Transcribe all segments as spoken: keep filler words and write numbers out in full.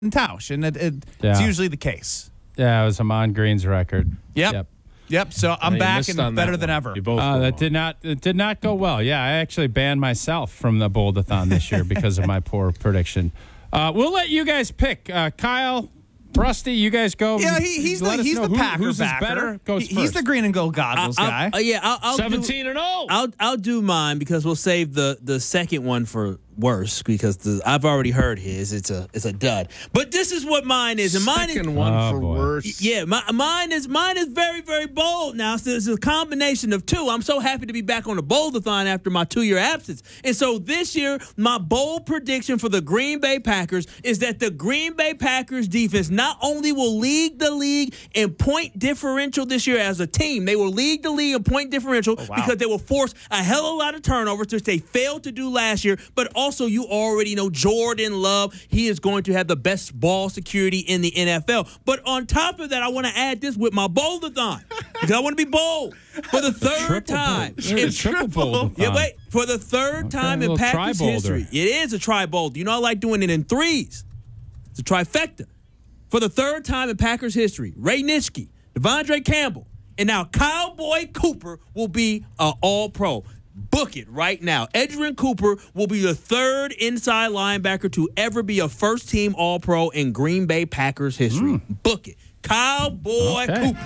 and Tausch, and it, it, Yeah. it's usually the case. Yeah, it was Amon Green's record. Yep. Yep. Yep. So I'm you back missed and on better that than one. ever. You both Uh, were that wrong. did not it did not go well. Yeah, I actually banned myself from the Bold-a-thon this year because of my poor prediction. Uh, we'll let you guys pick. Uh, Kyle, Rusty, you guys go. Yeah, he, he's Let the us he's know the who- Packer who's backer. better goes He- he's first. the green and gold goggles I'll- guy. uh, yeah, I'll, I'll seventeen do, and oh. I'll I'll do mine because we'll save the the second one for worse because the, I've already heard his. It's a it's a dud. But this is what mine is, and mine Second is one Oh, for boy. worse. yeah, my, mine is mine is very very bold. Now so it's a combination of two. I'm so happy to be back on the Bold-a-thon after my two year absence, and so this year my bold prediction for the Green Bay Packers is that the Green Bay Packers defense not only will lead the league in point differential this year as a team, they will lead the league in point differential wow. because they will force a hell of a lot of turnovers, which they failed to do last year. But also, you already know Jordan Love, he is going to have the best ball security in the N F L. But on top of that, I want to add this with my Bold-a-thon because I want to be bold for the third Triple time. bold. There's a triple bold. Yeah, wait. For the third Okay, time a in little Packers tri-bolder. history. It is a tri-bold. You know, I like doing it in threes. It's a trifecta. For the third time in Packers history, Ray Nitschke, Devondre Campbell, and now Cowboy Cooper will be an all-pro. Book it right now. Edgerrin Cooper will be the third inside linebacker to ever be a first-team all-pro in Green Bay Packers history. Mm. Book it. Cowboy Okay. Cooper.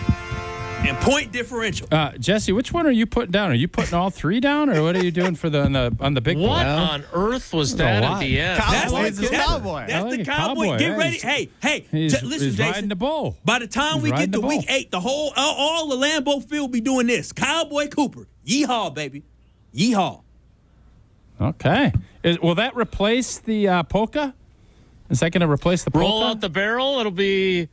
And point differential. Uh, Jesse, which one are you putting down? Are you putting all three down, or what are you doing for the on the, on the big What board? on earth was That's a that lot. at the end? Cowboy. That's, Cowboys the, is that's, cowboy. that's I like the a cowboy. cowboy. Get Yeah, ready. he's- Hey, hey. He's, j- listen, he's Jason. riding the bull. By the time He's we riding get to the week bull. eight, the whole all, all the Lambeau field will be doing this. Cowboy Cooper. Yeehaw, baby. Yeehaw. Okay. Is, will that replace the uh, polka? Is that going to replace the polka? Roll out the barrel. It'll be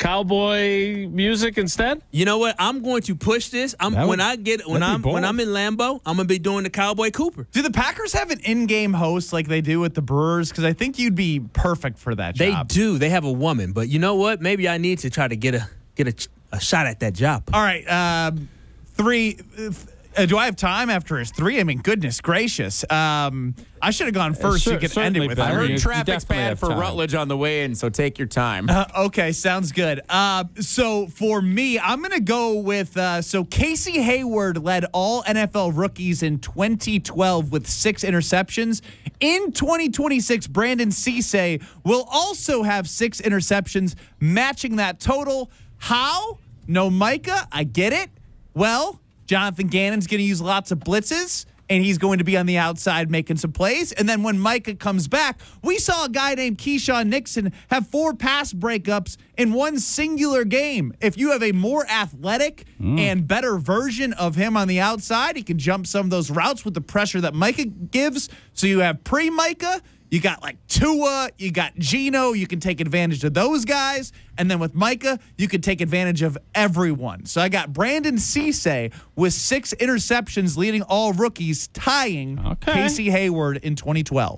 cowboy music instead. You know what? I'm going to push this. I'm That would- when I get when that'd be I'm when bold. I'm in Lambeau, I'm gonna be doing the Cowboy Cooper. Do the Packers have an in-game host like they do with the Brewers? Because I think you'd be perfect for that They job. do. They have a woman, but you know what? Maybe I need to try to get a get a, a shot at that job. All right, um, three. Uh, do I have time after his three? I mean, goodness gracious. Um, I should have gone first. cer- you could end it certainly with better. that. I heard Heard you traffic's definitely bad have for time. Rutledge on the way in, so take your time. Uh, okay, sounds good. Uh, so for me, I'm going to go with uh, so Casey Hayward led all N F L rookies in twenty twelve with six interceptions. In twenty twenty-six, Brandon Cisse will also have six interceptions, matching that total. How? No Micah? I get it. Well, Jonathan Gannon's going to use lots of blitzes, and he's going to be on the outside making some plays. And then when Micah comes back, we saw a guy named Keyshawn Nixon have four pass breakups in one singular game. If you have a more athletic and better version of him on the outside, he can jump some of those routes with the pressure that Micah gives. So you have pre-Micah, you got like Tua, you got Geno, you can take advantage of those guys. And then with Micah, you can take advantage of everyone. So I got Brandon Cisse with six interceptions leading all rookies, tying Okay. Casey Hayward in twenty twelve.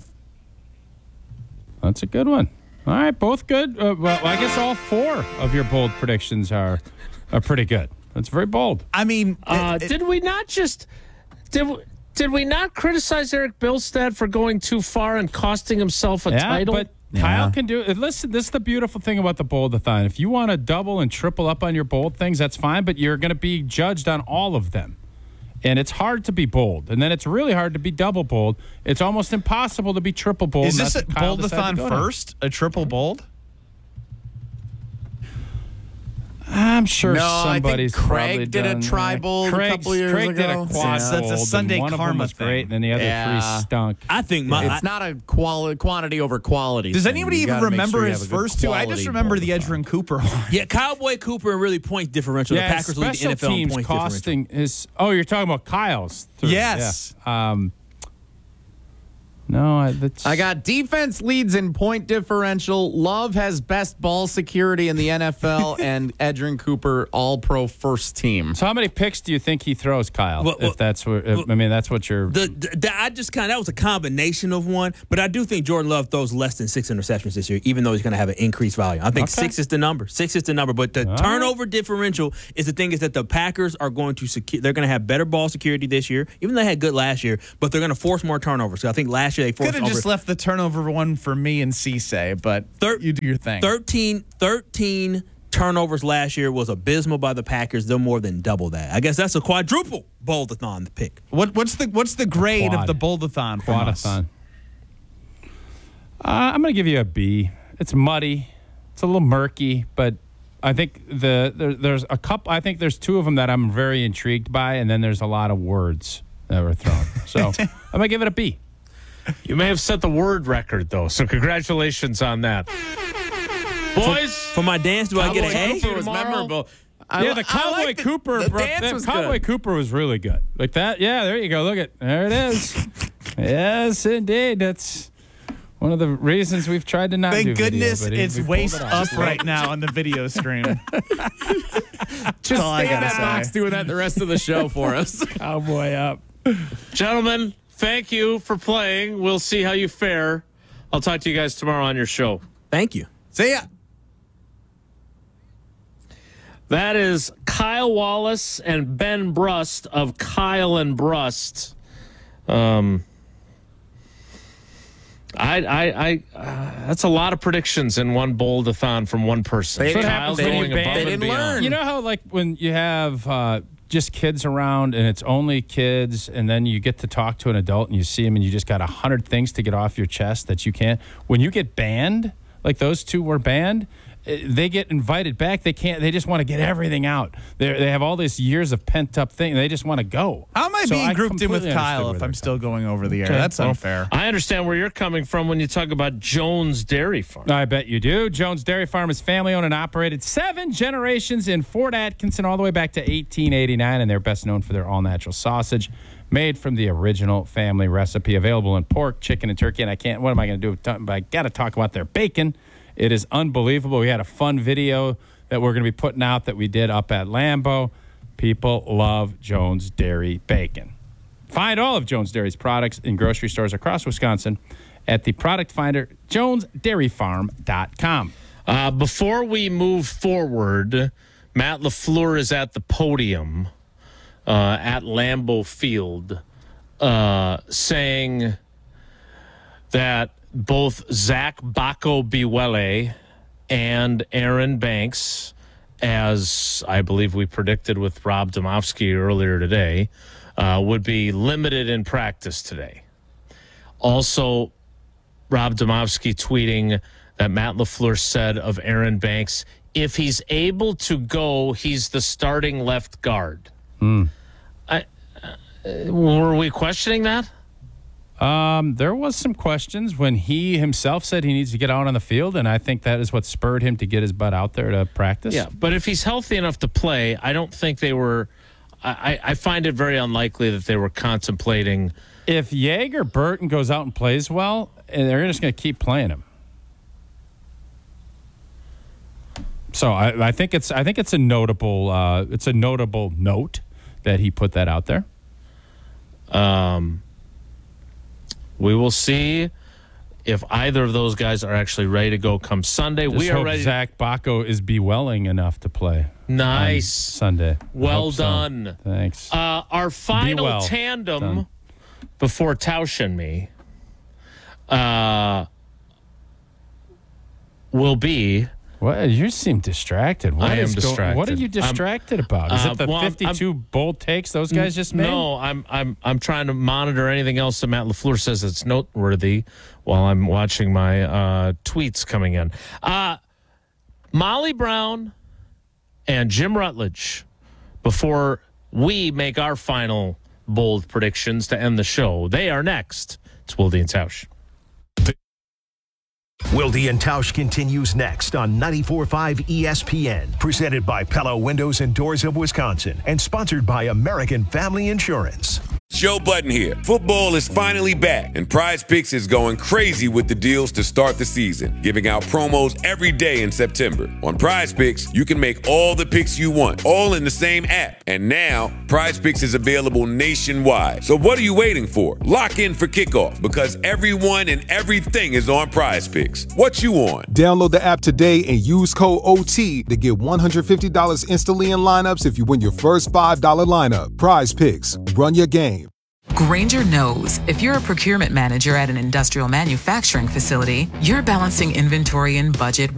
That's a good one. All right, both good. Uh, well, I guess all four of your bold predictions are are pretty good. That's very bold. I mean, Uh, it- it- did we not just did we, did we not criticize Eric Billstead for going too far and costing himself a Yeah, title? but Kyle can do it. Listen, this is the beautiful thing about the bold-a-thon. If you want to double and triple up on your bold things, that's fine, but you're going to be judged on all of them. And it's hard to be bold. And then it's really hard to be double bold. It's almost impossible to be triple bold. is and this a that's what Kyle decided bold-a-thon to go down. first? A triple bold? I'm sure No, I think somebody's Craig probably did a done tri-bold a Craig's- couple years Craig did ago. a quad Yeah. That's a bold, Sunday and one of them karma was great, thing. and then the other Yeah. three stunk. I think my It's not a quali- quantity over quality. Does thing. anybody You even gotta make remember sure you his have a good first two? I just quality remember the bold-a-thon. Edgerrin Cooper one. yeah, Cowboy Cooper and really point differential. Yeah, the Packers lead the special N F L in teams point differential. costing his. Oh, you're talking about Kyle's. Three. Yes. Yeah. Um, no, I, that's, I got defense leads in point differential. Love has best ball security in the N F L, and Edgerrin Cooper all-pro first team. So how many picks do you think he throws, Kyle? Well, well, if that's what if, I mean, that's what you're. The, the, the- I just kind of that was a combination of one, but I do think Jordan Love throws less than six interceptions this year, even though he's going to have an increased volume. I think Okay. six is the number. Six is the number, but the All turnover differential is the thing is that the Packers are going to secure. They're going to have better ball security this year, even though they had good last year, but they're going to force more turnovers. So I think last year last year they forced Could have over just left the turnover one for me and Cisse, but Thir- you do your thing. thirteen, thirteen turnovers last year was abysmal by the Packers. They're more than double that. I guess that's a quadruple bowl-a-thon pick. What, what's the what's the grade Quad. of the bowl-a-thon from us? Quadathon. Uh, I'm going to give you a B. It's muddy. It's a little murky, but I think the there, there's a couple. I think there's two of them that I'm very intrigued by, and then there's a lot of words that were thrown. So I'm going to give it a B. You may have set the word record, though, so congratulations on that. Boys, For my dance, do I get an Cowboy A? Cooper was tomorrow. memorable. I, Yeah, the Cowboy I like the- Cooper. The bro- dance that was Cowboy good. Cooper was really good. Like that. Yeah, there you go. Look at there it is. Yes, indeed. That's one of the reasons we've tried to not do Thank video, goodness but he- it's we pulled waist it off. up right now on the video stream. Just all I stay in gotta that say. box doing that the rest of the show for us. Cowboy up. Gentlemen, thank you for playing. We'll see how you fare. I'll talk to you guys tomorrow on your show. Thank you. See ya. That is Kyle Wallace and Ben Brust of Kyle and Brust. Um, I, I, I, uh, that's a lot of predictions in one bowl-a-thon from one person. They didn't- Kyle's they didn't- going they above didn't and beyond. learn. You know how like when you have uh, just kids around and it's only kids, and then you get to talk to an adult and you see them and you just got a hundred things to get off your chest that you can't. When you get banned, like those two were banned, eh, they get invited back. They can't. They just want to get everything out. They they have all these years of pent up thing. They just want to go. How am I So being I grouped in with completely understood Kyle where if they're I'm still going over the air? That's Well, unfair. I understand where you're coming from when you talk about Jones Dairy Farm. I bet you do. Jones Dairy Farm is family owned and operated seven generations in Fort Atkinson all the way back to eighteen eighty-nine, and they're best known for their all natural sausage made from the original family recipe, available in pork, chicken, and turkey. And I can't, what am I going to do? But I got to talk about their bacon. It is unbelievable. We had a fun video that we're going to be putting out that we did up at Lambeau. People love Jones Dairy bacon. Find all of Jones Dairy's products in grocery stores across Wisconsin at the product finder, jones dairy farm dot com. Uh, before we move forward, Matt LaFleur is at the podium uh, at Lambeau Field uh, saying that both Zach Bacco-Biwele and Aaron Banks, as I believe we predicted with Rob Domofsky earlier today, uh, would be limited in practice today. Also, Rob Domofsky tweeting that Matt LaFleur said of Aaron Banks, if he's able to go, he's the starting left guard. Mm. I, uh, were we questioning that? Um, there was some questions when he himself said he needs to get out on the field, and I think that is what spurred him to get his butt out there to practice. Yeah, but if he's healthy enough to play, I don't think they were. I, I find it very unlikely that they were contemplating. If Jaeger Burton goes out and plays well, and they're just going to keep playing him. So I, I think it's I think it's a notable uh, it's a notable note that he put that out there. Um, we will see if either of those guys are actually ready to go come Sunday. Just we are hope ready. Zach Bacco is bewelling enough to play. Nice. Sunday. I Well hope so. done. Thanks. Uh, our final well tandem done. before Tausch and me uh, will be. What, you seem distracted. What I am is go- distracted. What are you distracted about? Is uh, it the well, I'm- fifty-two bold takes those guys just made? No, I'm I'm I'm trying to monitor anything else that Matt LaFleur says that's noteworthy while I'm watching my uh, tweets coming in. Uh, Molly Brown and Jim Rutledge, before we make our final bold predictions to end the show, they are next. It's Wilde and Tausch. Wilde and Tausch continues next on ninety-four point five E S P N, presented by Pella Windows and Doors of Wisconsin, and sponsored by American Family Insurance. Joe Budden here. Football is finally back, and Prize Picks is going crazy with the deals to start the season, giving out promos every day in September. On Prize Picks, you can make all the picks you want, all in the same app. And now, Prize Picks is available nationwide. So what are you waiting for? Lock in for kickoff, because everyone and everything is on Prize Picks. What you on? Download the app today and use code O T to get one hundred fifty dollars instantly in lineups if you win your first five dollar lineup. Prize Picks. Run your game. Grainger knows if you're a procurement manager at an industrial manufacturing facility, you're balancing inventory and budget